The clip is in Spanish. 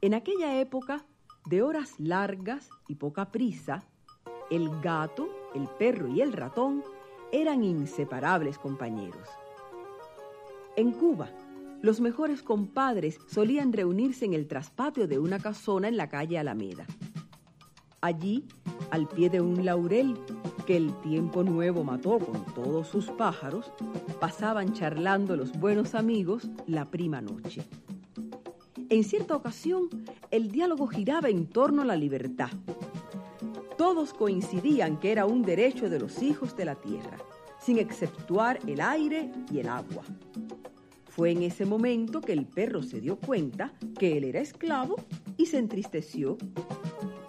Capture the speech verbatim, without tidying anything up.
En aquella época, de horas largas y poca prisa, el gato, el perro y el ratón eran inseparables compañeros. En Cuba, los mejores compadres solían reunirse en el traspatio de una casona en la calle Alameda. Allí, al pie de un laurel que el tiempo nuevo mató con todos sus pájaros, pasaban charlando los buenos amigos la prima noche. En cierta ocasión, el diálogo giraba en torno a la libertad. Todos coincidían que era un derecho de los hijos de la tierra, sin exceptuar el aire y el agua. Fue en ese momento que el perro se dio cuenta que él era esclavo y se entristeció.